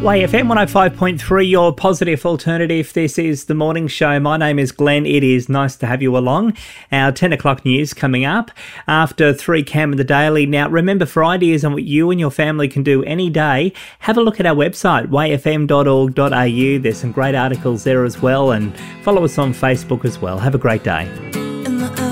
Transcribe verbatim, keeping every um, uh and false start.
Way F M one oh five point three, your positive alternative. This is the morning show. My name is Glenn. It is nice to have you along. Our ten o'clock news coming up after three Cam in the Daily. Now, remember, for ideas on what you and your family can do any day, have a look at our website, way f m dot org dot a u. There's some great articles there as well, and follow us on Facebook as well. Have a great day.